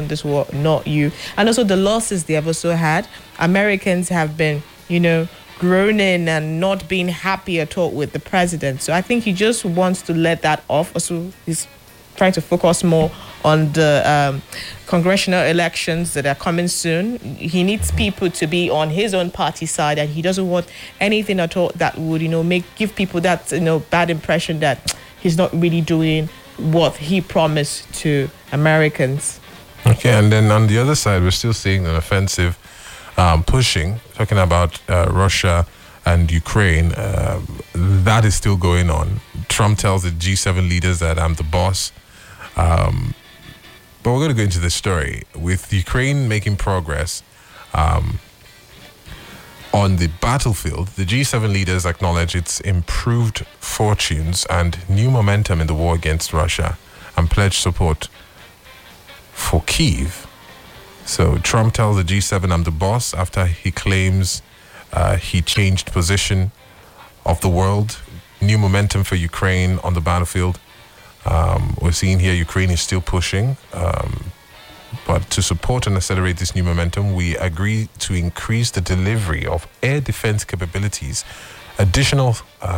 in this war, not you. And also the losses they have also had. Americans have been, groaning and not being happy at all with the president. So I think he just wants to let that off. Also, he's trying to focus more on the congressional elections that are coming soon. He needs people to be on his own party side, and he doesn't want anything at all that would, give people that, bad impression that he's not really doing what he promised to Americans. Okay, and then on the other side, we're still seeing an offensive pushing, talking about Russia and Ukraine. That is still going on. Trump tells the G7 leaders that I'm the boss. But we're going to go into this story. With Ukraine making progress on the battlefield, the G7 leaders acknowledge its improved fortunes and new momentum in the war against Russia and pledge support for Kyiv. So Trump tells the G7 I'm the boss after he claims he changed position of the world. New momentum for Ukraine on the battlefield. We're seeing here Ukraine is still pushing, but to support and accelerate this new momentum, we agree to increase the delivery of air defense capabilities, additional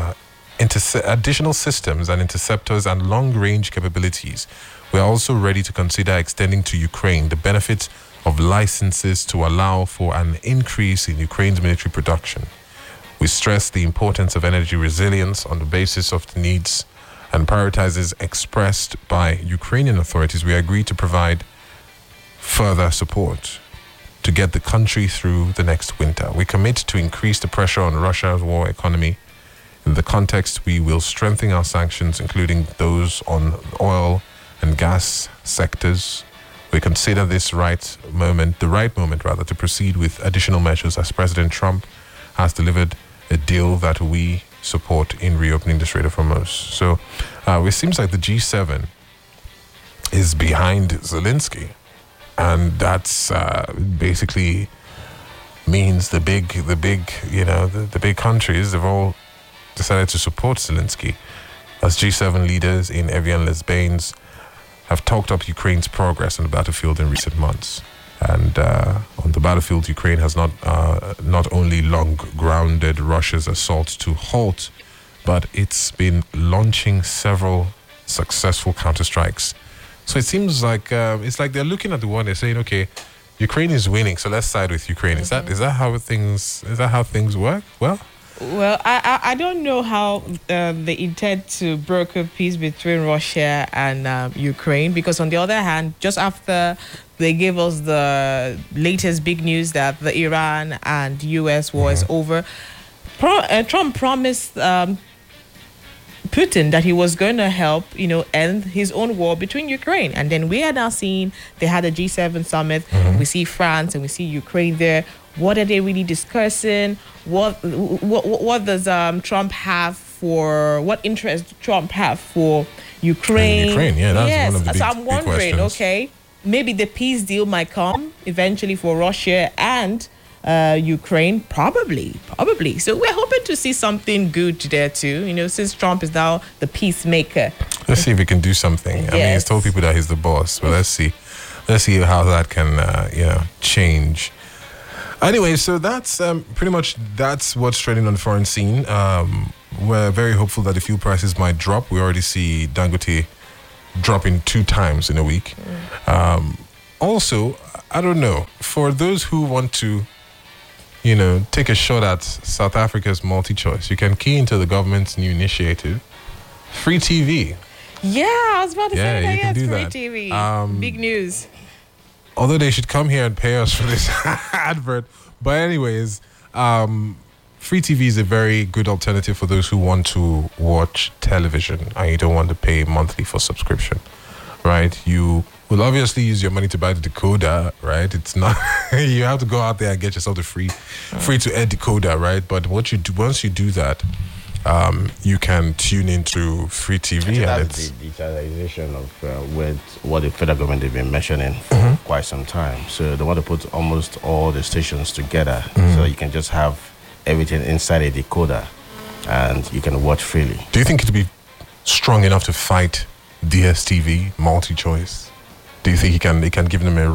systems and interceptors and long-range capabilities. We are also ready to consider extending to Ukraine the benefits of licenses to allow for an increase in Ukraine's military production. We stress the importance of energy resilience on the basis of the needs and prioritizes expressed by Ukrainian authorities. We agree to provide further support to get the country through the next winter. We commit to increase the pressure on Russia's war economy. In the context, we will strengthen our sanctions, including those on oil and gas sectors. We consider this the right moment to proceed with additional measures as President Trump has delivered a deal that we support in reopening the Strait of Hormuz. So it seems like the G7 is behind Zelensky, and that's basically means the big countries have all decided to support Zelensky. As G7 leaders in Evian Les Bains have talked up Ukraine's progress on the battlefield in recent months. And on the battlefield, Ukraine has not only long grounded Russia's assault to halt, but it's been launching several successful counterstrikes. So it seems like it's like they're looking at the one, they're saying, okay, Ukraine is winning, so let's side with Ukraine. Is that how things work? Well, I don't know how they intend to broker peace between Russia and Ukraine, because on the other hand, just after they gave us the latest big news that the Iran and US war is over, Trump promised Putin that he was going to help, end his own war between Ukraine. And then we are now seeing they had a G7 summit. We see France and we see Ukraine there. What are they really discussing? What does Trump have for, what interest Trump have for Ukraine? Ukraine, yeah, that's one of the big, so I'm wondering, questions. Okay, maybe the peace deal might come eventually for Russia and Ukraine, probably. So we're hoping to see something good there too, since Trump is now the peacemaker. Let's see if he can do something. Yes. I mean, he's told people that he's the boss, but let's see how that can change. Anyway, so that's pretty much what's trending on the foreign scene. We're very hopeful that the fuel prices might drop. We already see Dangote dropping 2 times in a week. Also, I don't know, for those who want to, take a shot at South Africa's multi-choice, you can key into the government's new initiative, Free TV. Yeah, I was about to say that. You can do Free that. TV. Big news. Although they should come here and pay us for this advert. But anyways, Free TV is a very good alternative for those who want to watch television and you don't want to pay monthly for subscription, right? You will obviously use your money to buy the decoder, right? It's not, you have to go out there and get yourself the free to air decoder, right? But what you do, once you do that, you can tune into Free TV. And that's the digitalization of what the federal government have been mentioning for quite some time. So they want to put almost all the stations together so you can just have everything inside a decoder and you can watch freely. Do you think it'd be strong enough to fight DSTV multi-choice? Do you think he can give them a